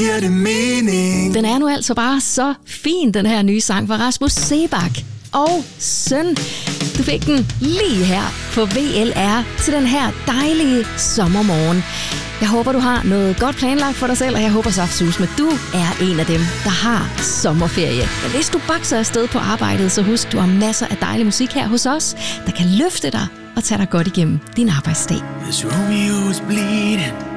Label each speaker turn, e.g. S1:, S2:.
S1: giver det mening.
S2: Den er nu altså bare så fin, den her nye sang fra Rasmus Seebach og søn. Du fik den lige her på VLR til den her dejlige sommermorgen. Jeg håber, du har noget godt planlagt for dig selv, og jeg håber saftsus, at du er en af dem, der har sommerferie. Men hvis du bakser afsted på arbejdet, så husk, du har masser af dejlig musik her hos os, der kan løfte dig og tage dig godt igennem din arbejdsdag.
S1: This Romeo's bleeding.